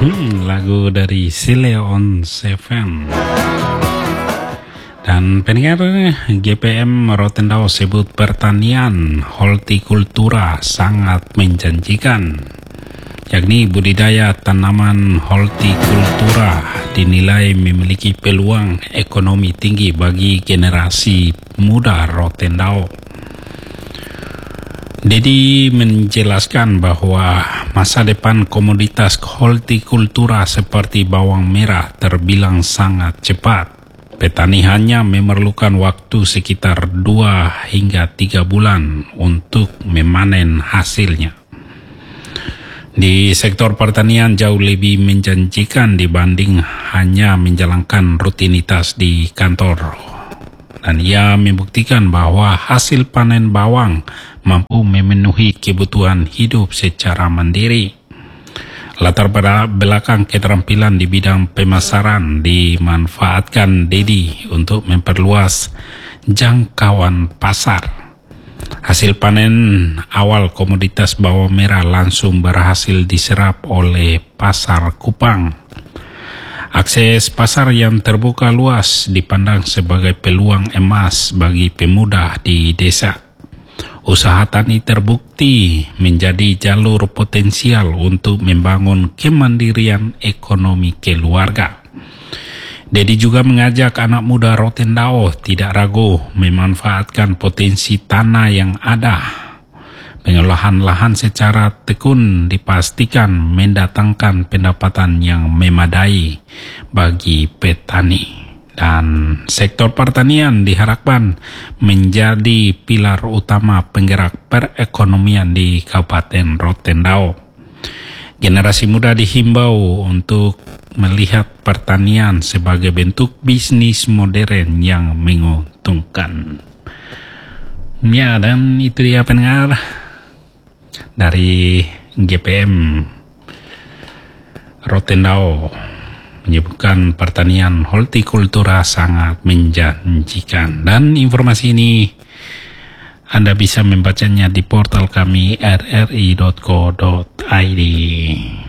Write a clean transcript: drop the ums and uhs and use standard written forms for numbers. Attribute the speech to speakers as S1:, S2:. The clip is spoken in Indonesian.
S1: Lagu dari Sileon Seven. Dan pendengar, GPM Rotendao sebut pertanian hortikultura sangat menjanjikan, yakni budidaya tanaman hortikultura dinilai memiliki peluang ekonomi tinggi bagi generasi muda Rotendao. Dedi menjelaskan bahwa masa depan komoditas hortikultura seperti bawang merah terbilang sangat cepat. Petani hanya memerlukan waktu sekitar 2 hingga 3 bulan untuk memanen hasilnya. Di sektor pertanian jauh lebih menjanjikan dibanding hanya menjalankan rutinitas di kantor. Dan ia membuktikan bahwa hasil panen bawang mampu memenuhi kebutuhan hidup secara mandiri. Latar belakang keterampilan di bidang pemasaran dimanfaatkan Dedi untuk memperluas jangkauan pasar. Hasil panen awal komoditas bawang merah langsung berhasil diserap oleh pasar Kupang. Akses pasar yang terbuka luas dipandang sebagai peluang emas bagi pemuda di desa. Usaha tani terbukti menjadi jalur potensial untuk membangun kemandirian ekonomi keluarga. Dedi juga mengajak anak muda Rotendao tidak ragu memanfaatkan potensi tanah yang ada. Pengolahan lahan secara tekun dipastikan mendatangkan pendapatan yang memadai bagi petani. Dan sektor pertanian diharapkan menjadi pilar utama penggerak perekonomian di Kabupaten Rotendao. Generasi muda dihimbau untuk melihat pertanian sebagai bentuk bisnis modern yang menguntungkan. Ya, dan itu dia pendengar dari GPM Rotendao menyebutkan pertanian hortikultura sangat menjanjikan. Dan informasi ini Anda bisa membacanya di portal kami rri.co.id.